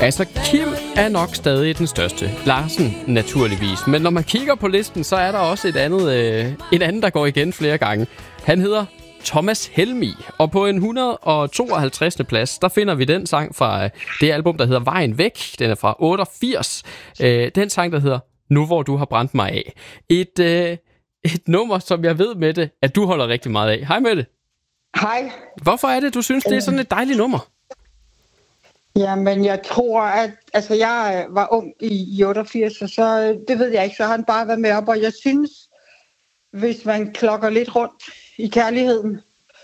Altså, Kim er nok stadig den største. Larsen, naturligvis. Men når man kigger på listen, så er der også et andet, der går igen flere gange. Han hedder Thomas Helmig, og på en 152. plads, der finder vi den sang fra det album, der hedder Vejen Væk. Den er fra 88. Den sang, der hedder Nu hvor du har brændt mig af. Et nummer, som jeg ved, Mette, at du holder rigtig meget af. Hej, Mette. Hej. Hvorfor er det, du synes, det er sådan et dejligt nummer? Jamen, jeg tror, at jeg var ung i 88, og så, det ved jeg ikke, så har han bare været med op, og jeg synes, hvis man klokker lidt rundt i kærligheden,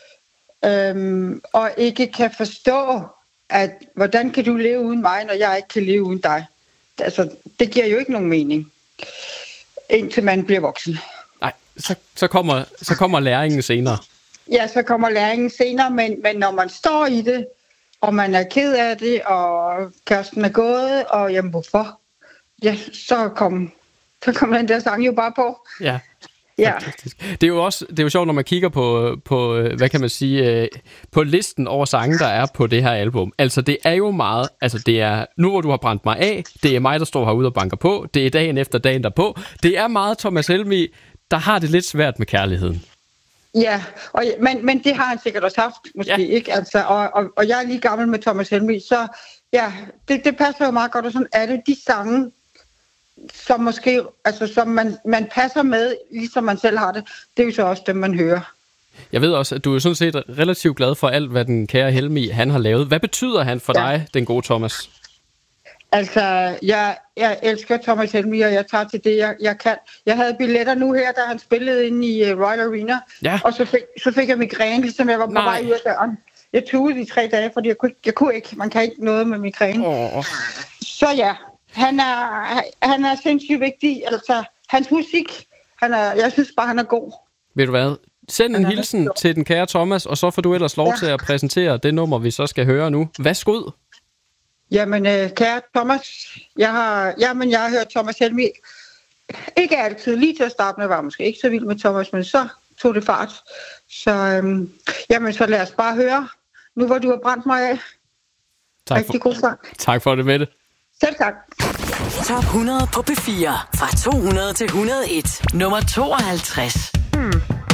og ikke kan forstå, at hvordan kan du leve uden mig, når jeg ikke kan leve uden dig? Altså, det giver jo ikke nogen mening, indtil man bliver voksen. Nej, så kommer læringen senere. Ja, så kommer læringen senere, men når man står i det, og man er ked af det, og kæresten er gået, og jamen hvorfor? Ja, så kom den der sang jo bare på. Ja. Ja. Det er jo sjovt, når man kigger på hvad kan man sige, på listen over sange, der er på det her album. Altså, det er jo meget, altså det er Nu hvor du har brændt mig af, det er mig, der står herude og banker på, det er dagen efter dagen derpå. Det er meget Thomas Helmig, der har det lidt svært med kærligheden. Ja, men det har han sikkert også haft, måske ikke? Altså, og jeg er lige gammel med Thomas Helmig, så ja, det passer jo meget godt, og sådan er det de sange, som måske, altså som man passer med, ligesom man selv har det, det er jo så også dem, man hører. Jeg ved også, at du er sådan set relativt glad for alt, hvad den kære Helmig, han har lavet. Hvad betyder han for dig, den gode Thomas? Altså, jeg elsker Thomas Helmig, og jeg tager til det, jeg kan. Jeg havde billetter nu her, da han spillede inde i Royal Arena, og så fik jeg migræne, ligesom jeg var på vej ud af døren. Jeg tog i 3 dage, fordi jeg kunne ikke. Man kan ikke noget med migræne. Så ja, han er sindssygt vigtig. Altså, hans musik, jeg synes bare, han er god. Ved du hvad? Send en hilsen til den kære Thomas, og så får du ellers lov til at præsentere det nummer, vi så skal høre nu. Værsgo. Jamen, kære Thomas, jeg har hørt Thomas Helmig. Ikke altid. Lige til at starte med var jeg måske ikke så vild med Thomas, men så tog det fart. Så, så lad os bare høre. Nu hvor du har brændt mig af. Rigtig god sang. Tak for det, Mette. Selv tak. Top 100 på P4. Fra 200 til 101. Nummer 52.